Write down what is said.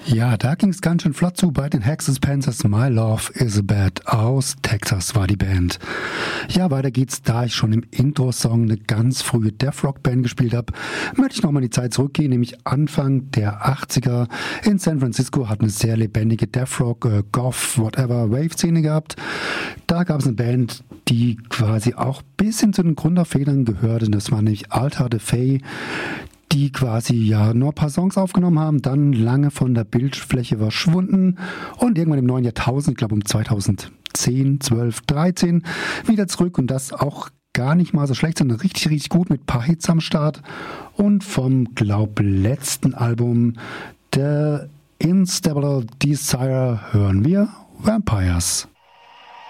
Ja, da ging es ganz schön flott zu bei den Hexes Panthers. My Love is a Bad. Aus Texas war die Band. Ja, weiter geht's. Da ich schon im Intro-Song eine ganz frühe Death-Rock-Band gespielt habe, möchte ich nochmal in die Zeit zurückgehen, nämlich Anfang der 80er in San Francisco hat eine sehr lebendige Death-Rock, Goth, whatever, Wave-Szene gehabt. Da gab es eine Band, die quasi auch bis hin zu den Gründervätern gehörte. Das war nämlich Altar de Fey, die quasi ja nur ein paar Songs aufgenommen haben, dann lange von der Bildfläche verschwunden und irgendwann im neuen Jahrtausend, ich glaube um 2010, 12, 13, wieder zurück und das auch gar nicht mal so schlecht, sondern richtig, richtig gut mit ein paar Hits am Start und vom, glaub, letzten Album The Instable Desire hören wir Vampires.